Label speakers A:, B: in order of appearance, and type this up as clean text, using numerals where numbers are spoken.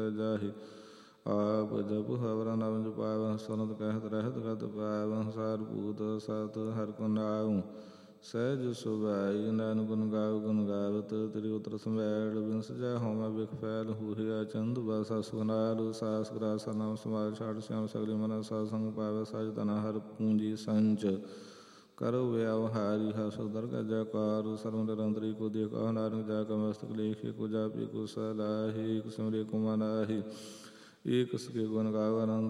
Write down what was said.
A: ਜਾਹੀ ਆਪ ਜਪ ਹਵਰਾ ਨਵ ਜਪਾਵ ਸੁਨਤ ਕਹਿਤ ਰਹਿਤ ਗਤ ਪਾਵ ਸਾਰ ਭੂਤ ਸਤ ਹਰਿ ਕੋ ਨਾਉ ਸਹਿਜ ਸੁਭਾਈ ਨਾਨਕ ਗੁਣ ਗਾਵ ਗੁਣ ਗਾਵਤ ਤੇਰੀ ਉਤਰ ਸੰਭੈਲ ਬਿਨਸ ਜਾ ਹੋਮੈ ਬਿਖ ਫੈਲ ਹੂਹਿਆ ਚੰਦ ਬਾਸਾ ਸੁਨਾਲ ਸਾਸ ਗ੍ਰਾਸਾ ਨਾਮ ਸਮਾਲ ਛਾੜ ਸਿਆਮ ਸਗਲੀ ਮਨ ਸਾਧ ਸੰਗ ਪਾਵੈ ਸਜ ਤਨ ਹਰ ਪੂੰਜੀ ਸੰਚ ਕਰੋ ਵਿਆਵਹਾਰੀ ਹਸੁ ਦਰਗਾਹ ਜੈਕਾਰ ਸਰਵ ਨਿਰੰਤਰੀ ਕੋ ਦੇਖ ਨਾਨਕ ਜਾ ਕਾ ਮਸਤਕ ਲੇਖੇ ਕੋ ਜਾਪੀ ਕੋ ਸਲਾਹੀ ਸਿਮਰੇ ਕੋ ਮਨਾਹੀ ਏਕ ਸਕੇ ਗੁਣ ਗਾਵ ਅਨੰਤ